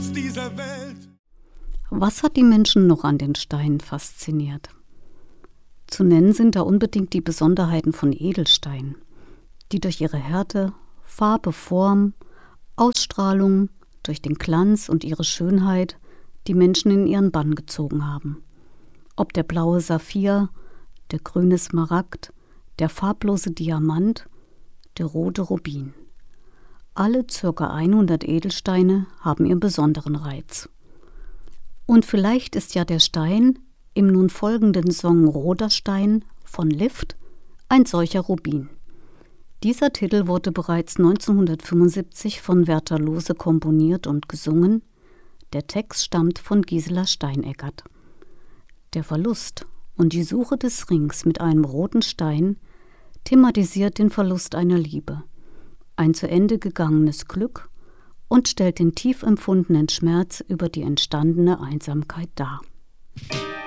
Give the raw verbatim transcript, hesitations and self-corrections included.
Schutz dieser Welt. Was hat die Menschen noch an den Steinen fasziniert? Zu nennen sind da unbedingt die Besonderheiten von Edelsteinen, die durch ihre Härte, Farbe, Form, Ausstrahlung, durch den Glanz und ihre Schönheit die Menschen in ihren Bann gezogen haben. Ob der blaue Saphir, der grüne Smaragd, der farblose Diamant, der rote Rubin. Alle ca. hundert Edelsteine haben ihren besonderen Reiz. Und vielleicht ist ja der Stein im nun folgenden Song Roter Stein von Lift ein solcher Rubin. Dieser Titel wurde bereits neunzehnhundertfünfundsiebzig von Werther Lose komponiert und gesungen. Der Text stammt von Gisela Steineckert. Der Verlust und die Suche des Rings mit einem roten Stein thematisiert den Verlust einer Liebe, ein zu Ende gegangenes Glück und stellt den tief empfundenen Schmerz über die entstandene Einsamkeit dar.